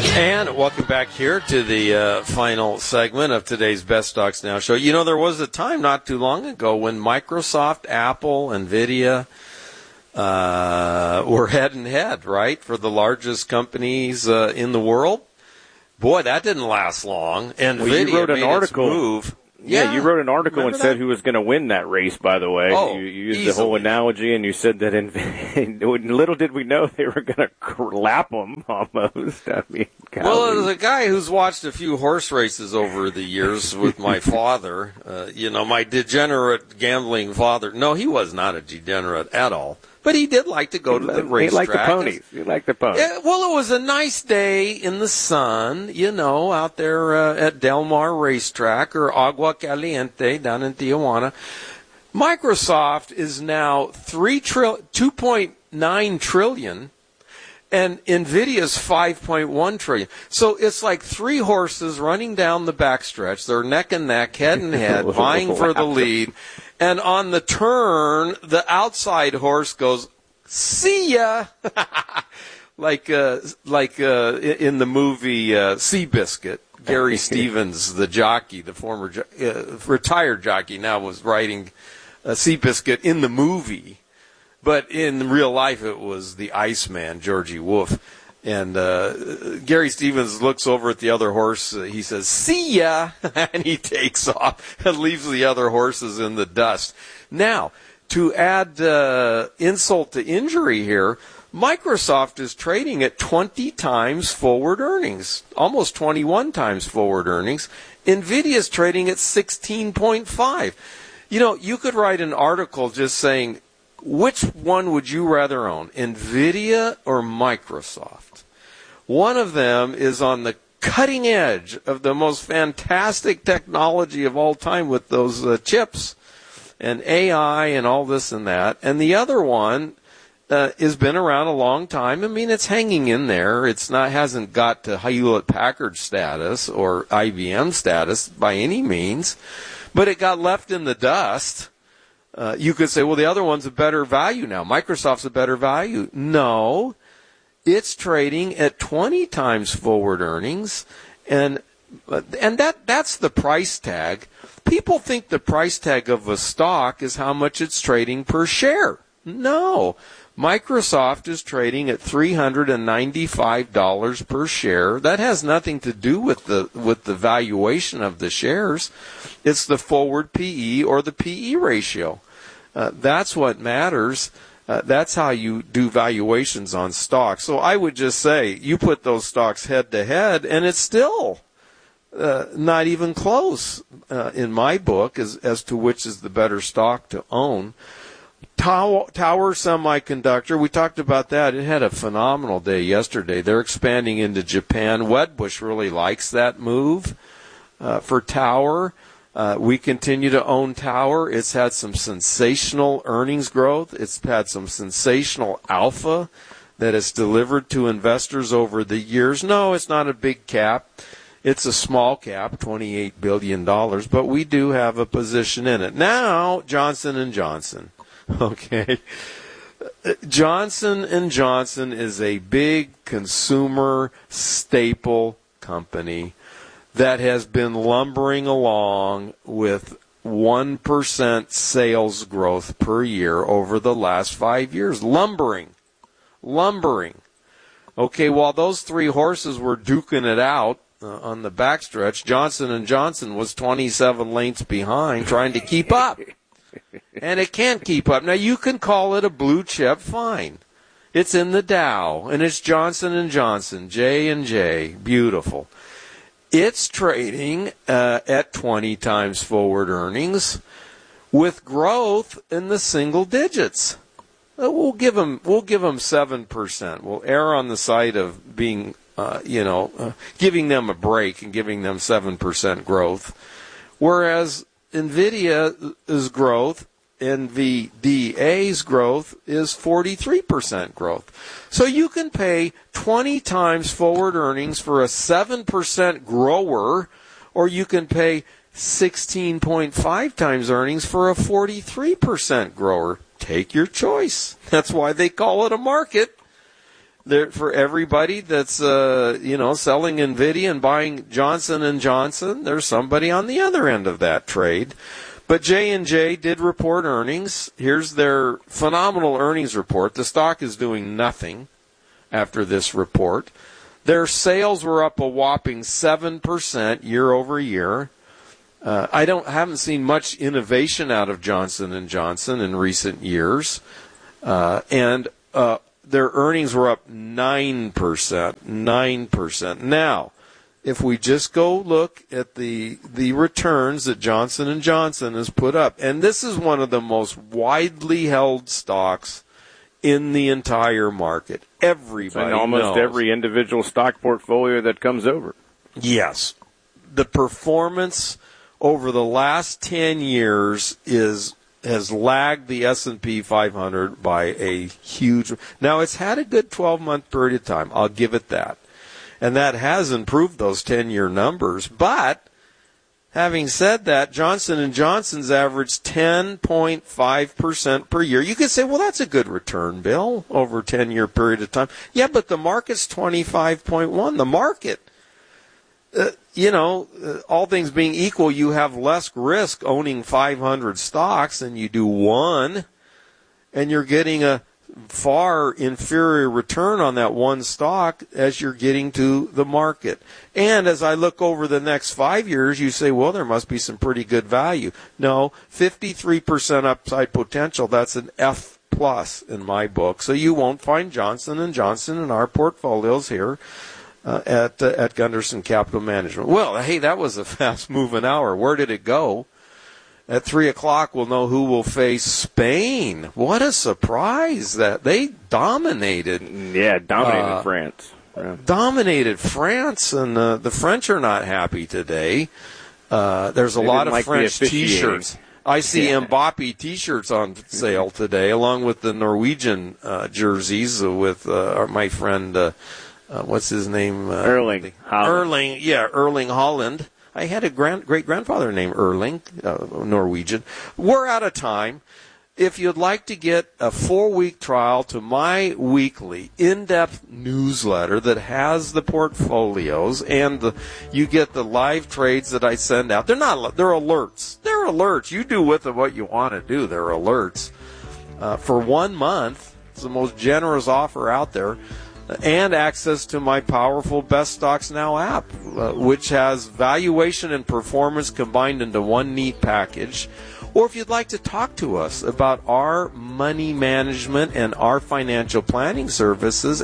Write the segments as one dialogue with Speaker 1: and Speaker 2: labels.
Speaker 1: And welcome back here to the final segment of today's Best Stocks Now show. You know, there was a time not too long ago when Microsoft, Apple, NVIDIA were head and head, right, for the largest companies in the world. Boy, that didn't last long. NVIDIA
Speaker 2: you wrote an
Speaker 1: made
Speaker 2: article.
Speaker 1: its move.
Speaker 2: Yeah, you wrote an article
Speaker 1: Remember
Speaker 2: and said
Speaker 1: that?
Speaker 2: who was going to win that race, by the way.
Speaker 1: Oh,
Speaker 2: you used
Speaker 1: easily.
Speaker 2: the whole analogy, and you said that little did we know they were going to lap them almost. I mean,
Speaker 1: well, as a guy who's watched a few horse races over the years with my father, my degenerate gambling father. No, he was not a degenerate at all. But he did like to go to the racetrack.
Speaker 2: He liked the ponies. He liked the ponies.
Speaker 1: Yeah, well, it was a nice day in the sun, out there at Del Mar Racetrack or Agua Caliente down in Tijuana. Microsoft is now $2.9 trillion, and NVIDIA's $5.1 trillion. So it's like three horses running down the backstretch. They're neck and neck, head and head, vying for the lead. And on the turn, the outside horse goes, "See ya," like in the movie Seabiscuit. Gary Stevens, the jockey, the former retired jockey, now was riding Seabiscuit in the movie, but in real life it was the Iceman, Georgie Wolf. And Gary Stevens looks over at the other horse. He says, "See ya," and he takes off and leaves the other horses in the dust. Now, to add insult to injury here, Microsoft is trading at 20 times forward earnings, almost 21 times forward earnings. NVIDIA is trading at 16.5. You could write an article just saying, which one would you rather own, NVIDIA or Microsoft? One of them is on the cutting edge of the most fantastic technology of all time with those chips and AI and all this and that. And the other one has been around a long time. I mean, it's hanging in there. Hasn't got to Hewlett-Packard status or IBM status by any means, but it got left in the dust. You could say, well, the other one's a better value now. Microsoft's a better value. No, it's trading at 20 times forward earnings, and that's the price tag. People think the price tag of a stock is how much it's trading per share. No, Microsoft is trading at $395 per share. That has nothing to do with the valuation of the shares. It's the forward PE or the PE ratio. That's what matters. That's how you do valuations on stocks. So I would just say you put those stocks head to head, and it's still not even close in my book as to which is the better stock to own. Tower Semiconductor, we talked about that. It had a phenomenal day yesterday. They're expanding into Japan. Wedbush really likes that move for Tower. We continue to own Tower. It's had some sensational earnings growth. It's had some sensational alpha that it's delivered to investors over the years. No, it's not a big cap. It's a small cap, $28 billion, but we do have a position in it. Now, Johnson & Johnson. Okay. Johnson & Johnson is a big consumer staple company that has been lumbering along with 1% sales growth per year over the last 5 years. Lumbering. Okay, while those three horses were duking it out on the backstretch, Johnson & Johnson was 27 lengths behind trying to keep up. And it can't keep up. Now, you can call it a blue chip, fine. It's in the Dow, and it's Johnson & Johnson, J&J, beautiful. It's trading at 20 times forward earnings with growth in the single digits. We'll give them 7%. We'll err on the side of being, giving them a break and giving them 7% growth. Whereas NVIDIA's growth, NVDA's growth is 43% growth. So you can pay 20 times forward earnings for a 7% grower, or you can pay 16.5 times earnings for a 43% grower. Take your choice. That's why they call it a market. For everybody that's selling NVIDIA and buying Johnson & Johnson, there's somebody on the other end of that trade. But J&J did report earnings. Here's their phenomenal earnings report. The stock is doing nothing after this report. Their sales were up a whopping 7% year over year. I haven't seen much innovation out of Johnson & Johnson in recent years. And their earnings were up 9%. 9%. Now, if we just go look at the returns that Johnson & Johnson has put up, and this is one of the most widely held stocks in the entire market. Everybody
Speaker 2: almost every individual stock portfolio that comes over.
Speaker 1: Yes. The performance over the last 10 years has lagged the S&P 500 by a huge... Now, it's had a good 12-month period of time. I'll give it that. And that has improved those 10-year numbers. But, having said that, Johnson & Johnson's averaged 10.5% per year. You could say, well, that's a good return, Bill, over a 10-year period of time. Yeah, but the market's 25.1. The market... all things being equal, you have less risk owning 500 stocks than you do one, and you're getting a far inferior return on that one stock as you're getting to the market. And as I look over the next 5 years, you say, well, there must be some pretty good value. No, 53% upside potential, that's an F plus in my book. So you won't find Johnson & Johnson in our portfolios here. At Gunderson Capital Management. Well, hey, that was a fast-moving hour. Where did it go? At 3 o'clock, we'll know who will face Spain. What a surprise that they dominated.
Speaker 2: Yeah, dominated France. Yeah.
Speaker 1: Dominated France, and the French are not happy today. There's a lot of French T-shirts. I see Mbappe T-shirts on sale today, along with the Norwegian jerseys with my friend... what's his name?
Speaker 2: Erling Haaland.
Speaker 1: Erling Haaland. I had a great-grandfather named Erling, Norwegian. We're out of time. If you'd like to get a 4-week trial to my weekly in-depth newsletter that has the portfolios and you get the live trades that I send out. They're alerts. They're alerts. You do with them what you want to do. They're alerts. For 1 month, it's the most generous offer out there. And access to my powerful Best Stocks Now app, which has valuation and performance combined into one neat package. Or if you'd like to talk to us about our money management and our financial planning services,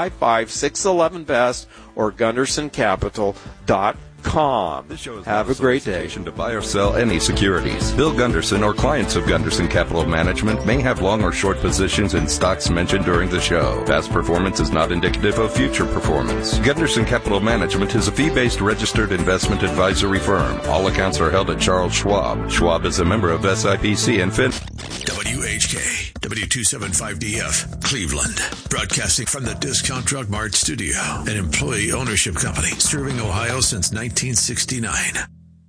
Speaker 1: 855-611-BEST or GundersonCapital.com.
Speaker 3: This show is
Speaker 1: Have a great day.
Speaker 3: To buy or sell any securities. Bill Gunderson or clients of Gunderson Capital Management may have long or short positions in stocks mentioned during the show. Past performance is not indicative of future performance. Gunderson Capital Management is a fee-based registered investment advisory firm. All accounts are held at Charles Schwab. Schwab is a member of SIPC and Fin.
Speaker 4: WHK, W275DF, Cleveland. Broadcasting from the Discount Drug Mart studio, an employee ownership company serving Ohio since 1969.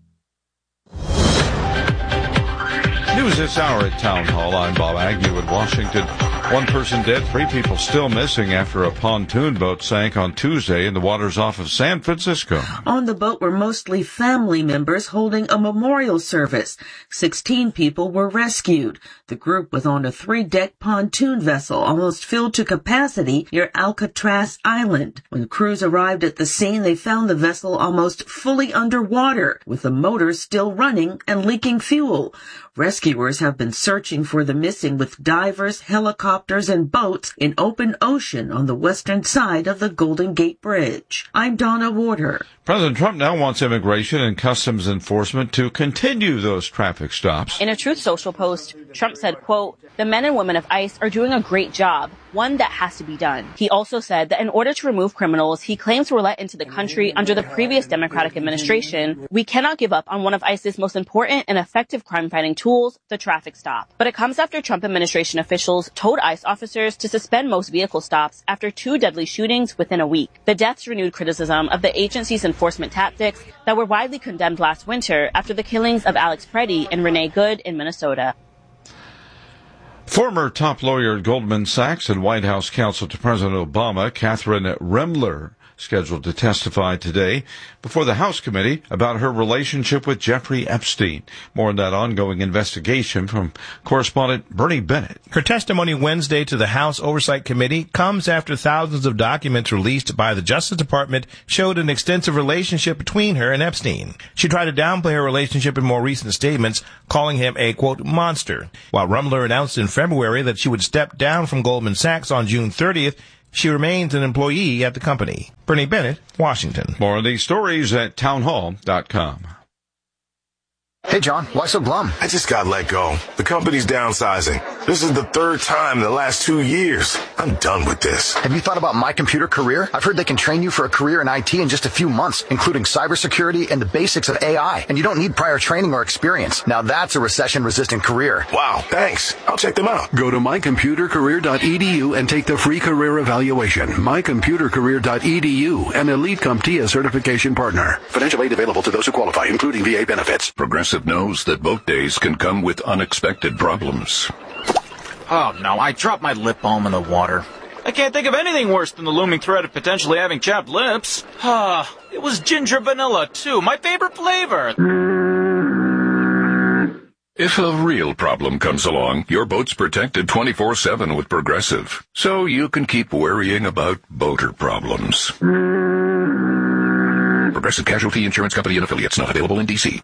Speaker 5: News this hour at Town Hall. I'm Bob Agnew in Washington. 1 person dead, 3 people still missing after a pontoon boat sank on Tuesday in the waters off of San Francisco.
Speaker 6: On the boat were mostly family members holding a memorial service. 16 people were rescued. The group was on a 3-deck pontoon vessel almost filled to capacity near Alcatraz Island. When crews arrived at the scene, they found the vessel almost fully underwater, with the motor still running and leaking fuel. Rescuers have been searching for the missing with divers, helicopters, and boats in open ocean on the western side of the Golden Gate Bridge. I'm Donna Warder.
Speaker 5: President Trump now wants immigration and customs enforcement to continue those traffic stops.
Speaker 7: In a Truth Social post, Trump said, quote, "The men and women of ICE are doing a great job, one that has to be done." He also said that in order to remove criminals he claims were let into the country under the previous Democratic administration, we cannot give up on one of ICE's most important and effective crime-fighting tools, the traffic stop. But it comes after Trump administration officials told ICE officers to suspend most vehicle stops after 2 deadly shootings within a week. The deaths renewed criticism of the agency's enforcement tactics that were widely condemned last winter after the killings of Alex Preddy and Renee Good in Minnesota.
Speaker 5: Former top lawyer at Goldman Sachs and White House counsel to President Obama, Catherine Remler, scheduled to testify today before the House committee about her relationship with Jeffrey Epstein. More on that ongoing investigation from correspondent Bernie Bennett.
Speaker 8: Her testimony Wednesday to the House Oversight Committee comes after thousands of documents released by the Justice Department showed an extensive relationship between her and Epstein. She tried to downplay her relationship in more recent statements, calling him a, quote, monster. While Rumler announced in February that she would step down from Goldman Sachs on June 30th, she remains an employee at the company. Bernie Bennett, Washington.
Speaker 5: More of these stories at townhall.com.
Speaker 9: Hey, John, why so glum?
Speaker 10: I just got let go. The company's downsizing. This is the third time in the last 2 years. I'm done with this.
Speaker 9: Have you thought about My Computer Career? I've heard they can train you for a career in IT in just a few months, including cybersecurity and the basics of AI. And you don't need prior training or experience. Now that's a recession-resistant career.
Speaker 10: Wow, thanks. I'll check them out.
Speaker 11: Go to mycomputercareer.edu and take the free career evaluation. mycomputercareer.edu, an Elite CompTIA certification partner. Financial aid available to those who qualify, including VA benefits.
Speaker 3: Progressive knows that boat days can come with unexpected problems.
Speaker 12: Oh no, I dropped my lip balm in the water. I can't think of anything worse than the looming threat of potentially having chapped lips. It was ginger vanilla too, my favorite flavor.
Speaker 3: If a real problem comes along, your boat's protected 24/7 with Progressive, so you can keep worrying about boater problems. Progressive Casualty Insurance Company and Affiliates, not available in D.C.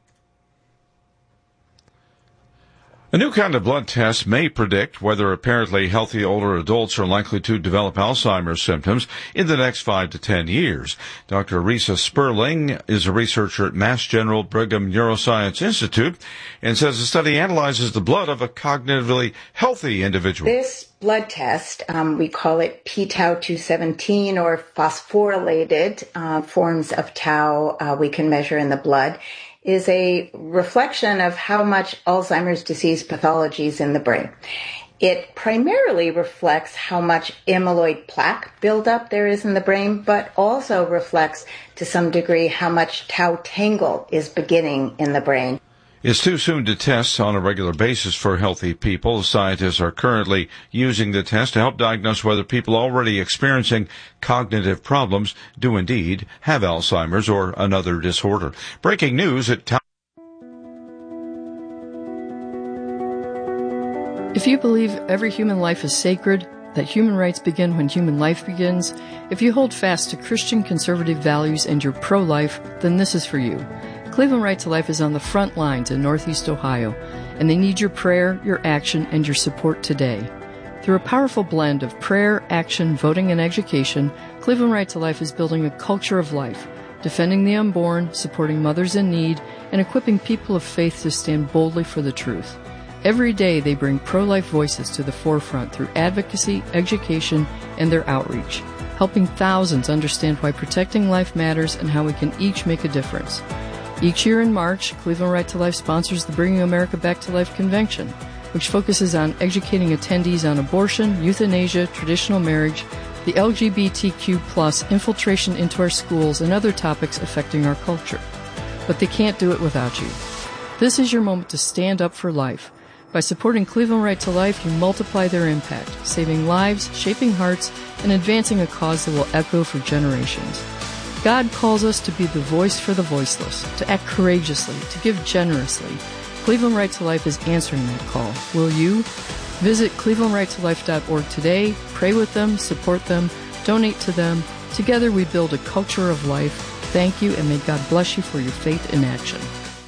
Speaker 5: A new kind of blood test may predict whether apparently healthy older adults are likely to develop Alzheimer's symptoms in the next 5 to 10 years. Dr. Risa Sperling is a researcher at Mass General Brigham Neuroscience Institute and says the study analyzes the blood of a cognitively healthy individual.
Speaker 13: This blood test, we call it p-tau217 or phosphorylated forms of tau we can measure in the blood, is a reflection of how much Alzheimer's disease pathology is in the brain. It primarily reflects how much amyloid plaque buildup there is in the brain, but also reflects to some degree how much tau tangle is beginning in the brain.
Speaker 5: It's too soon to test on a regular basis for healthy people. Scientists are currently using the test to help diagnose whether people already experiencing cognitive problems do indeed have Alzheimer's or another disorder. Breaking news at
Speaker 14: If you believe every human life is sacred, that human rights begin when human life begins, if you hold fast to Christian conservative values and you're pro-life, then this is for you. Cleveland Right to Life is on the front lines in Northeast Ohio, and they need your prayer, your action, and your support today. Through a powerful blend of prayer, action, voting, and education, Cleveland Right to Life is building a culture of life, defending the unborn, supporting mothers in need, and equipping people of faith to stand boldly for the truth. Every day they bring pro-life voices to the forefront through advocacy, education, and their outreach, helping thousands understand why protecting life matters and how we can each make a difference. Each year in March, Cleveland Right to Life sponsors the Bringing America Back to Life Convention, which focuses on educating attendees on abortion, euthanasia, traditional marriage, the LGBTQ+ infiltration into our schools, and other topics affecting our culture. But they can't do it without you. This is your moment to stand up for life. By supporting Cleveland Right to Life, you multiply their impact, saving lives, shaping hearts, and advancing a cause that will echo for generations. God calls us to be the voice for the voiceless, to act courageously, to give generously. Cleveland Right to Life is answering that call. Will you? Visit clevelandrighttolife.org today, pray with them, support them, donate to them. Together we build a culture of life. Thank you, and may God bless you for your faith in action.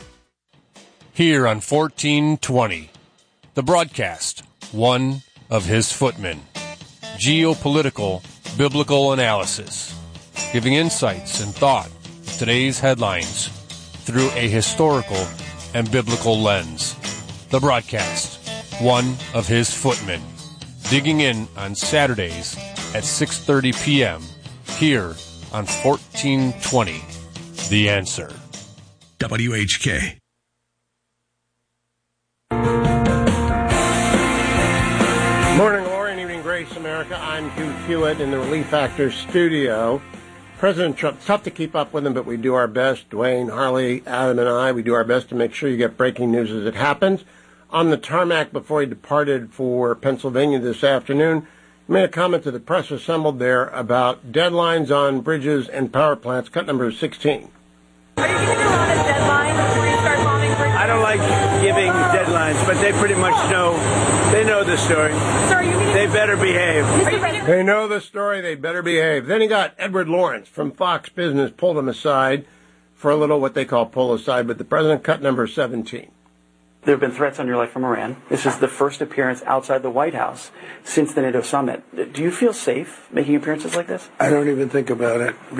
Speaker 15: Here on 1420, the broadcast, one of his footmen. Geopolitical, biblical analysis, giving insights and thought to today's headlines through a historical and biblical lens. The broadcast, one of his footmen, digging in on Saturdays at 6:30 p.m. here on 1420, The Answer.
Speaker 4: WHK.
Speaker 16: Morning glory and evening grace, America. I'm Hugh Hewitt in the Relief Factor studio. President Trump, tough to keep up with him, but we do our best. Dwayne, Harley, Adam, and I, we do our best to make sure you get breaking news as it happens. on the tarmac before he departed for Pennsylvania this afternoon. He made a comment to the press assembled there about deadlines on bridges and power plants, cut number 16.
Speaker 17: Are you giving a lot of deadlines before you start bombing bridges?
Speaker 18: I don't like giving deadlines, but they pretty much know the story.
Speaker 17: So
Speaker 18: they better behave.
Speaker 16: They know the story, they better behave. Then he got Edward Lawrence from Fox Business, pulled him aside for a little what they call pull aside, but the president cut number 17.
Speaker 19: There have been threats on your life from Iran. This is the first appearance outside the White House since the NATO summit. Do you feel safe making appearances like this?
Speaker 18: I don't even think about it.